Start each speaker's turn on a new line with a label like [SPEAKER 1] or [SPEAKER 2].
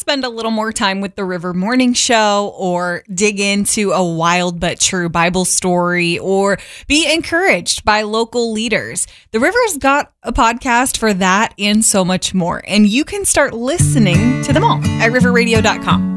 [SPEAKER 1] spend a little more time with the River Morning Show, or dig into a wild but true Bible story, or be encouraged by local leaders, the River's got a podcast for that and so much more. And you can start listening to them all at riverradio.com.